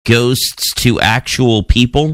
ghosts to actual people?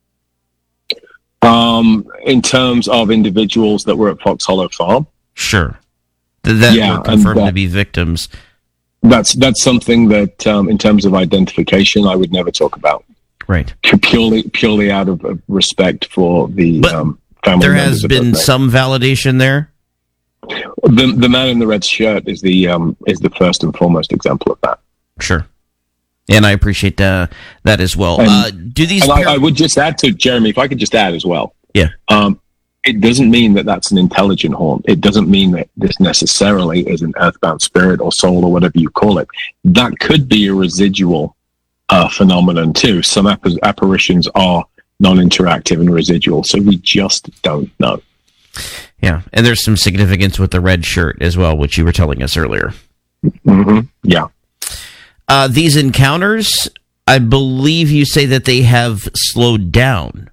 In terms of individuals that were at Fox Hollow Farm? Sure. That were confirmed to be victims. That's something that, in terms of identification, I would never talk about. Right. Purely out of respect for the family. There has been some validation there? The man in the red shirt is the first and foremost example of that. Sure. And I appreciate that as well. I would just add to Jeremy, if I could just add as well. Yeah. It doesn't mean that that's an intelligent haunt. It doesn't mean that this necessarily is an earthbound spirit or soul or whatever you call it. That could be a residual phenomenon too. Some apparitions are non-interactive and residual, so we just don't know. Yeah, and there's some significance with the red shirt as well, which you were telling us earlier. Mm-hmm. Yeah. These encounters, I believe you say that they have slowed down.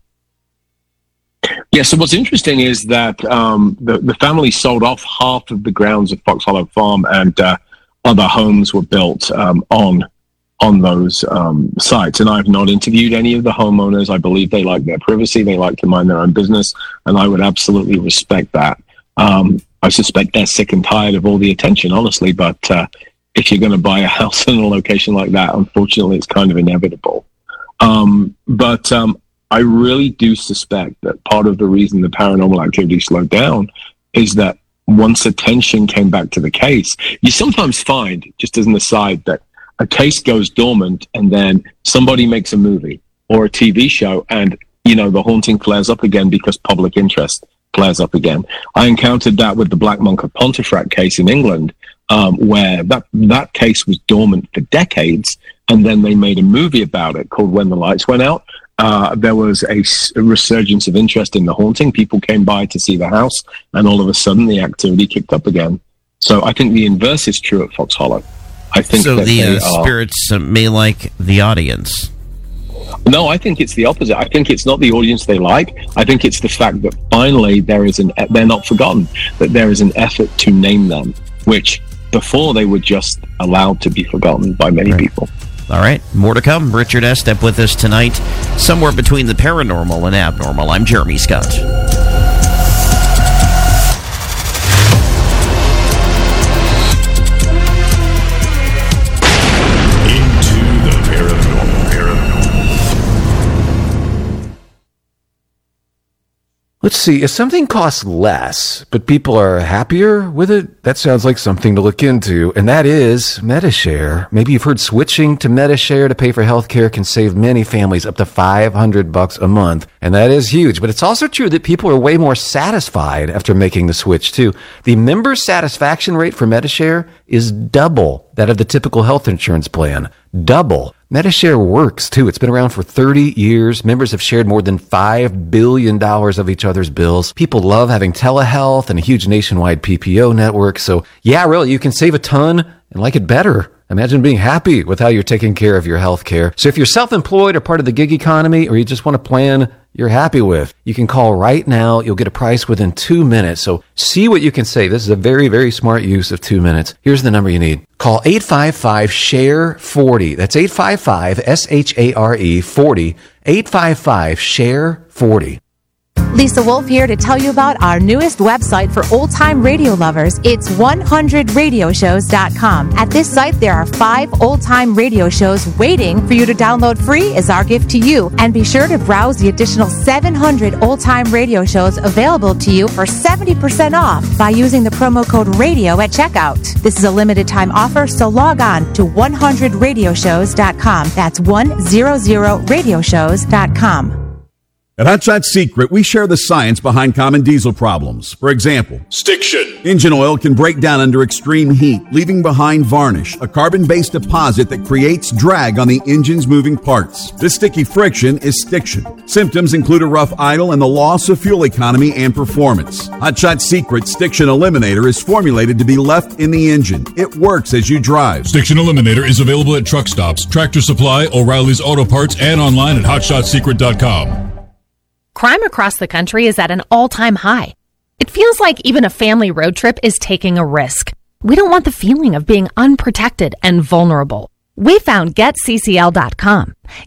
Yeah, so what's interesting is that the family sold off half of the grounds of Fox Hollow Farm, and other homes were built on those sites. And I've not interviewed any of the homeowners. I believe they like their privacy. They like to mind their own business, and I would absolutely respect that. I suspect they're sick and tired of all the attention, honestly, but if you're going to buy a house in a location like that, unfortunately, it's kind of inevitable. But I really do suspect that part of the reason the paranormal activity slowed down is that once attention came back to the case, you sometimes find, just as an aside, that a case goes dormant and then somebody makes a movie or a TV show and, the haunting flares up again because public interest flares up again. I encountered that with the Black Monk of Pontefract case in England, where that case was dormant for decades, and then they made a movie about it called When the Lights Went Out. There was a resurgence of interest in the haunting. People came by to see the house, and all of a sudden the activity kicked up again. So I think the inverse is true at Fox Hollow. I think so. The spirits may like the audience. No, I think it's the opposite. I think it's not the audience they like. I think it's the fact that finally they're not forgotten, that there is an effort to name them, which before they were just allowed to be forgotten by many people. All right, more to come. Richard Estep with us tonight, somewhere between the paranormal and abnormal. I'm Jeremy Scott. Let's see, if something costs less, but people are happier with it, that sounds like something to look into, and that is Medi-Share. Maybe you've heard switching to Medi-Share to pay for healthcare can save many families up to $500 a month, and that is huge. But it's also true that people are way more satisfied after making the switch, too. The member satisfaction rate for Medi-Share is double that of the typical health insurance plan. Double. Medi-Share works, too. It's been around for 30 years. Members have shared more than $5 billion of each other's bills. People love having telehealth and a huge nationwide PPO network. So, yeah, really, you can save a ton and like it better. Imagine being happy with how you're taking care of your health care. So if you're self-employed or part of the gig economy, or you just want a plan you're happy with, you can call right now. You'll get a price within 2 minutes. So see what you can save. This is a very, very smart use of 2 minutes. Here's the number you need. Call 855-SHARE-40. That's 855-SHARE-40. 855-SHARE-40. Lisa Wolf here to tell you about our newest website for old-time radio lovers. It's 100radioshows.com. At this site, there are 5 old-time radio shows waiting for you to download free as our gift to you. And be sure to browse the additional 700 old-time radio shows available to you for 70% off by using the promo code RADIO at checkout. This is a limited-time offer, so log on to 100radioshows.com. That's 100radioshows.com. At Hot Shot Secret, we share the science behind common diesel problems. For example, stiction. Engine oil can break down under extreme heat, leaving behind varnish, a carbon-based deposit that creates drag on the engine's moving parts. This sticky friction is stiction. Symptoms include a rough idle and the loss of fuel economy and performance. Hot Shot Secret Stiction Eliminator is formulated to be left in the engine. It works as you drive. Stiction Eliminator is available at truck stops, Tractor Supply, O'Reilly's Auto Parts, and online at hotshotsecret.com. Crime across the country is at an all-time high. It feels like even a family road trip is taking a risk. We don't want the feeling of being unprotected and vulnerable. We found GetCCL.com.